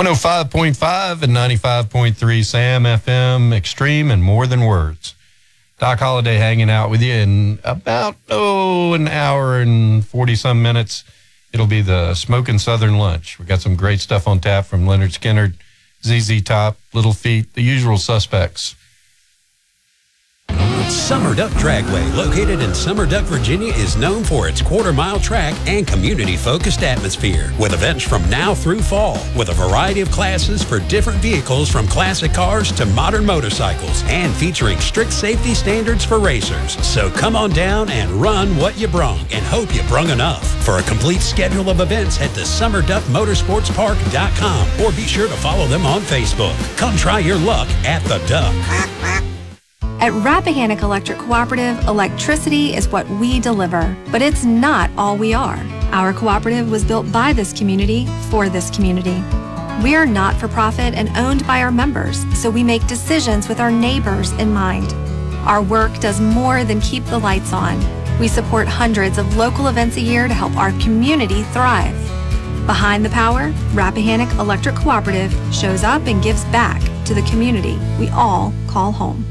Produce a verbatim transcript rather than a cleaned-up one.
one oh five point five and ninety-five point three Sam F M, Extreme and More Than Words. Doc Holliday hanging out with you in about, oh, an hour and forty-some minutes. It'll be the Smokin' Southern Lunch. We got some great stuff on tap from Leonard Skinner, Z Z Top, Little Feat, the usual suspects. Summer Duck Dragway, located in Summer Duck, Virginia, is known for its quarter-mile track and community-focused atmosphere, with events from now through fall, with a variety of classes for different vehicles from classic cars to modern motorcycles, and featuring strict safety standards for racers. So come on down and run what you brung, and hope you brung enough. For a complete schedule of events, head to summer duck motorsports park dot com, or be sure to follow them on Facebook. Come try your luck at the Duck. At Rappahannock Electric Cooperative, electricity is what we deliver, but it's not all we are. Our cooperative was built by this community for this community. We are not for profit and owned by our members, so we make decisions with our neighbors in mind. Our work does more than keep the lights on. We support hundreds of local events a year to help our community thrive. Behind the power, Rappahannock Electric Cooperative shows up and gives back to the community we all call home.